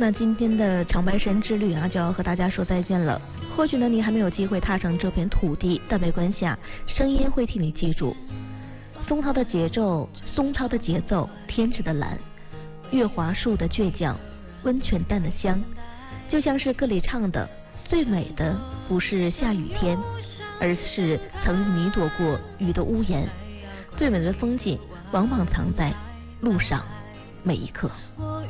那今天的长白山之旅啊，就要和大家说再见了。或许呢，你还没有机会踏上这片土地，但没关系啊，声音会替你记住。松涛的节奏，天池的蓝，月华树的倔强，温泉蛋的香，就像是歌里唱的，最美的不是下雨天，而是曾与你躲过雨的屋檐。最美的风景，往往藏在路上每一刻。